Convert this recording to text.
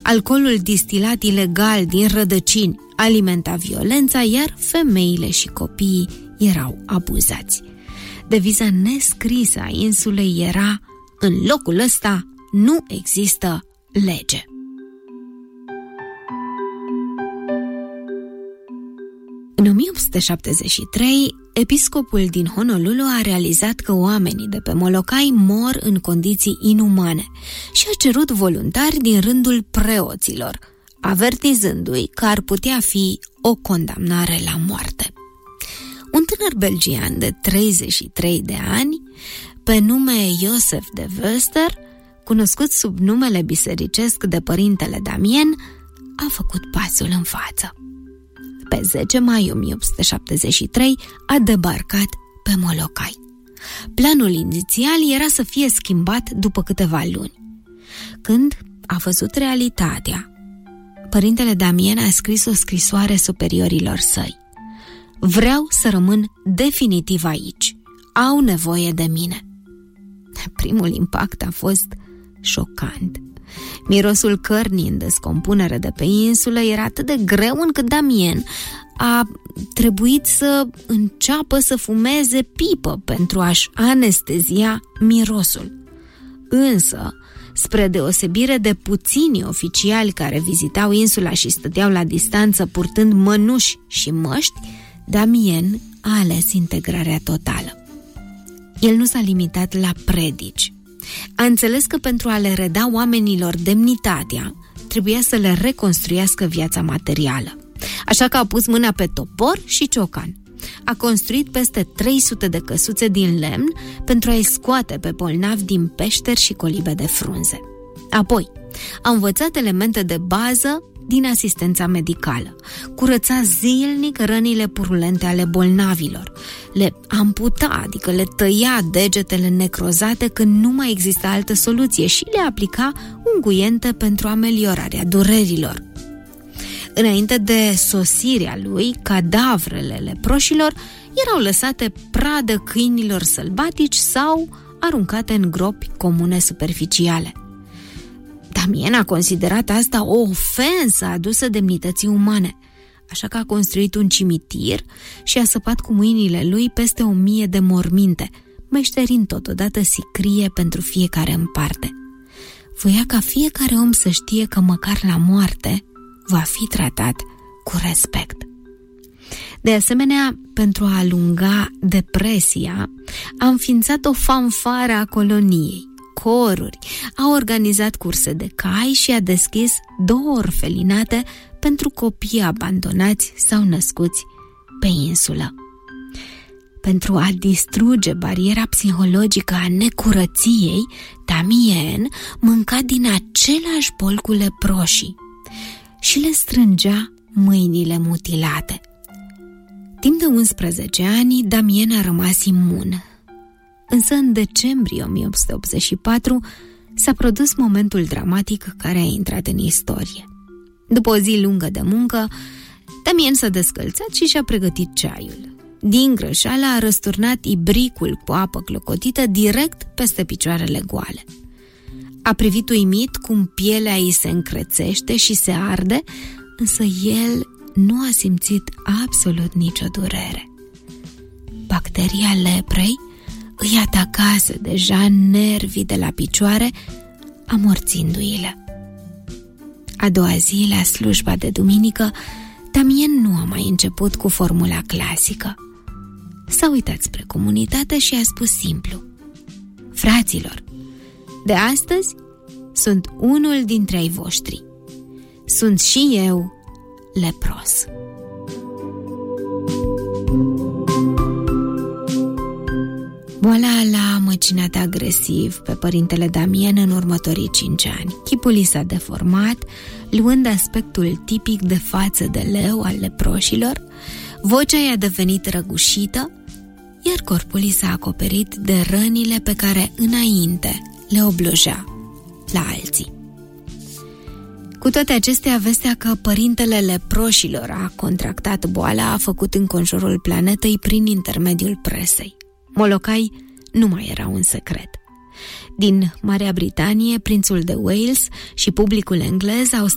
Alcoolul distilat ilegal din rădăcini alimenta violența, iar femeile și copiii erau abuzați. Deviza nescrisă a insulei era: în locul ăsta nu există lege. În 1873, episcopul din Honolulu a realizat că oamenii de pe Molokai mor în condiții inumane și a cerut voluntari din rândul preoților, avertizându-i că ar putea fi o condamnare la moarte. Un tânăr belgian de 33 de ani, pe nume Joseph de Veuster, cunoscut sub numele bisericesc de Părintele Damien, a făcut pasul în față. Pe 10 mai 1873 a debarcat pe Molokai. Planul inițial era să fie schimbat după câteva luni. Când a văzut realitatea, Părintele Damien a scris o scrisoare superiorilor săi: vreau să rămân definitiv aici. Au nevoie de mine. Primul impact a fost șocant. Mirosul cărnii în descompunere de pe insulă era atât de greu încât Damien a trebuit să înceapă să fumeze pipă pentru a-și anestezia mirosul. Însă, spre deosebire de puțini oficiali care vizitau insula și stăteau la distanță purtând mănuși și măști, Damien a ales integrarea totală. El nu s-a limitat la predici. A înțeles că pentru a le reda oamenilor demnitatea, trebuia să le reconstruiască viața materială. Așa că a pus mâna pe topor și ciocan. A construit peste 300 de căsuțe din lemn pentru a-i scoate pe bolnavi din peșteri și colibe de frunze. Apoi, a învățat elemente de bază din asistența medicală. Curăța zilnic rănile purulente ale bolnavilor. Le amputa, adică le tăia degetele necrozate când nu mai exista altă soluție și le aplica unguiente pentru ameliorarea durerilor. Înainte de sosirea lui, cadavrele leproșilor erau lăsate pradă câinilor sălbatici sau aruncate în gropi comune superficiale. Damien a considerat asta o ofensă adusă demnității umane, așa că a construit un cimitir și a săpat cu mâinile lui peste 1000 de morminte, meșterind totodată sicrie pentru fiecare în parte. Voia ca fiecare om să știe că măcar la moarte va fi tratat cu respect. De asemenea, pentru a alunga depresia, a înființat o fanfară a coloniei, coruri, a organizat curse de cai și a deschis 2 orfelinate pentru copii abandonați sau născuți pe insulă. Pentru a distruge bariera psihologică a necurăției, Damien mânca din același bol cu leproșii și le strângea mâinile mutilate. Timp de 11 ani, Damien a rămas imun. Însă în decembrie 1884 s-a produs momentul dramatic care a intrat în istorie. După o zi lungă de muncă, Damien s-a descălțat și și-a pregătit ceaiul. Din greșeală a răsturnat ibricul cu apă clocotită direct peste picioarele goale. A privit uimit cum pielea îi se încrețește și se arde, însă el nu a simțit absolut nicio durere. Bacteria leprei îi atacase deja nervii de la picioare, amorțindu-i-le. A doua zi, la slujba de duminică, Damien nu a mai început cu formula clasică. S-a uitat spre comunitate și a spus simplu: fraților, de astăzi sunt unul dintre ai voștri. Sunt și eu lepros. Boala l-a măcinat agresiv pe părintele Damien în următorii 5 ani. Chipul i s-a deformat, luând aspectul tipic de față de leu al leproșilor, vocea i-a devenit răgușită, iar corpul i s-a acoperit de rănile pe care înainte le oblojea la alții. Cu toate acestea, vestea că părintele leproșilor a contractat boala a făcut înconjurul planetei prin intermediul presei. Molokai nu mai era un secret. Din Marea Britanie, prințul de Wales și publicul englez au